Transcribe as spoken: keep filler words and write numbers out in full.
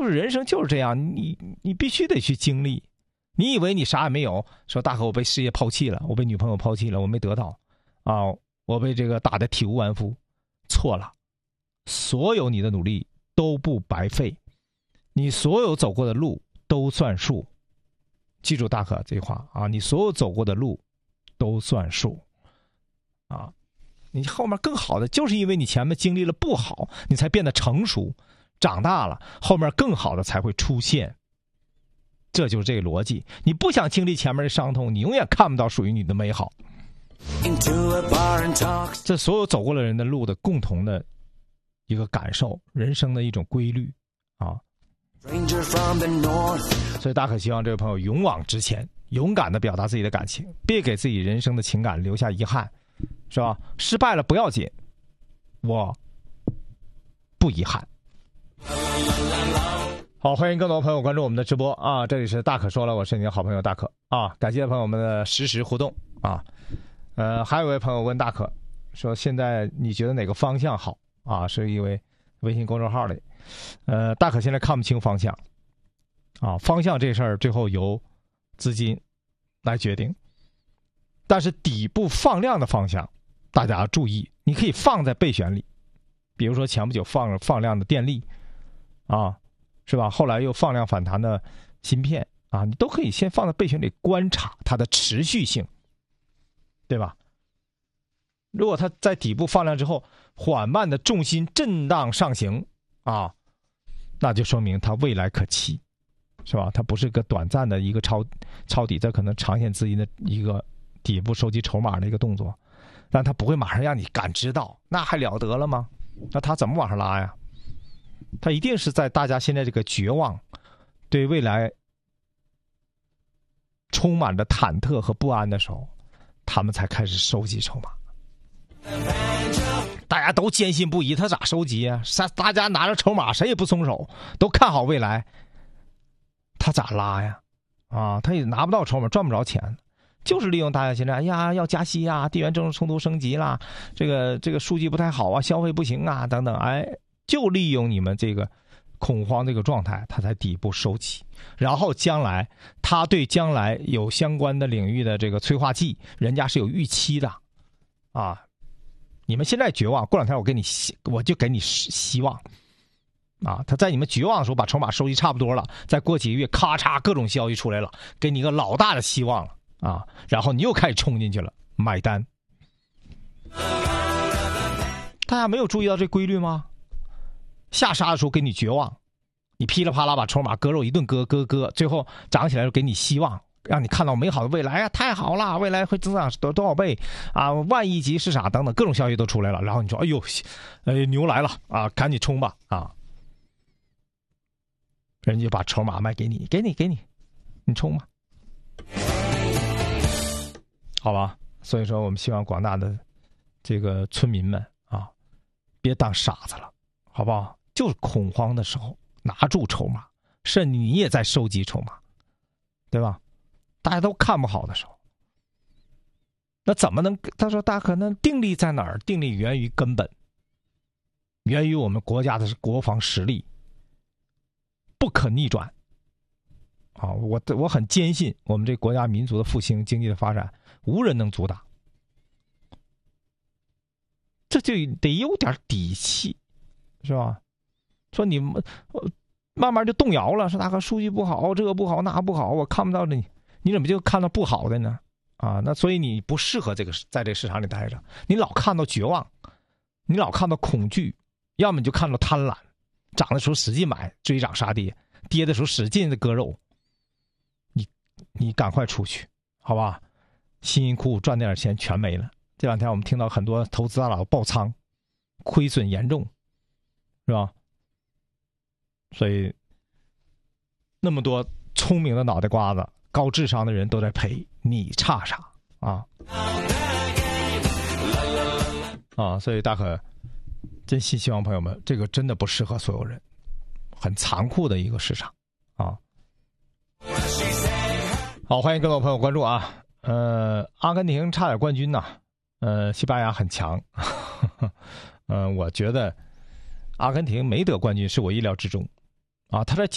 就是人生就是这样，你你必须得去经历。你以为你啥也没有，说大可我被事业抛弃了，我被女朋友抛弃了，我没得到啊，我被这个打得体无完肤，错了，所有你的努力都不白费，你所有走过的路都算数。记住大可这句话啊，你所有走过的路都算数啊，你后面更好的就是因为你前面经历了不好，你才变得成熟长大了，后面更好的才会出现。这就是这个逻辑，你不想经历前面的伤痛，你永远看不到属于你的美好。这所有走过了人的路的共同的一个感受，人生的一种规律啊。所以大可希望这位朋友勇往直前，勇敢的表达自己的感情，别给自己人生的情感留下遗憾，是吧？失败了不要紧，我不遗憾。好，欢迎更多朋友关注我们的直播啊！这里是大可说了，我是你的好朋友大可啊！感谢朋友们的实时互动啊！呃，还有一位朋友问大可说，现在你觉得哪个方向好啊？是一位微信公众号里，呃，大可现在看不清方向啊，方向这事儿最后由资金来决定，但是底部放量的方向大家要注意，你可以放在备选里，比如说前不久放放量的电力啊。是吧？后来又放量反弹的芯片啊，你都可以先放在备选里观察它的持续性，对吧？如果它在底部放量之后缓慢的重心震荡上行啊，那就说明它未来可期，是吧？它不是个短暂的一个抄抄底，这可能长线资金的一个底部收集筹码的一个动作，但它不会马上让你感知到，那还了得了吗？那它怎么往上拉呀？他一定是在大家现在这个绝望，对未来充满着忐忑和不安的时候，他们才开始收集筹码。大家都坚信不疑，他咋收集啊？大家拿着筹码，谁也不松手，都看好未来，他咋拉呀？啊，他也拿不到筹码，赚不着钱，就是利用大家现在，哎呀，要加息啊，地缘政治冲突升级啦，这个这个数据不太好啊，消费不行啊，等等，哎。就利用你们这个恐慌这个状态，它才底部收起，然后将来它对将来有相关的领域的这个催化剂，人家是有预期的啊。你们现在绝望，过两天我给你我就给你希望啊。他在你们绝望的时候把筹码收集差不多了，再过几个月咔嚓各种消息出来了，给你一个老大的希望了啊，然后你又开始冲进去了，买单。大家没有注意到这规律吗？下杀的时候给你绝望，你噼里啪啦把筹码割肉一顿割割割，最后涨起来就给你希望，让你看到美好的未来啊，太好了，未来会增长多多少倍啊，万亿级是啥等等各种消息都出来了，然后你说哎呦，呃牛来了啊，赶紧冲吧啊，人家就把筹码卖给你，给你给你，你冲吧，好吧。所以说我们希望广大的这个村民们啊，别当傻子了，好不好？就是恐慌的时候拿住筹码，甚至你也在收集筹码，对吧？大家都看不好的时候，那怎么能？他说大可能定力在哪儿？定力源于根本，源于我们国家的国防实力，不可逆转啊！我我很坚信，我们这国家民族的复兴、经济的发展，无人能阻挡。这就得有点底气，是吧？说你们慢慢就动摇了，说大哥数据不好，这个不好，那不好，我看不到你，你怎么就看到不好的呢？啊，那所以你不适合这个在这个市场里待着，你老看到绝望，你老看到恐惧，要么你就看到贪婪，涨的时候使劲买，追涨杀跌，跌的时候使劲的割肉，你你赶快出去，好吧？辛辛苦苦赚那点钱全没了。这两天我们听到很多投资大佬爆仓，亏损严重，是吧？所以那么多聪明的脑袋瓜子、高智商的人都在赔，你差啥啊？啊！所以大可真心希望朋友们，这个真的不适合所有人，很残酷的一个市场啊！好，欢迎更多朋友关注啊！呃，阿根廷差点冠军呐、啊，呃，西班牙很强，呃，我觉得阿根廷没得冠军是我意料之中啊，他在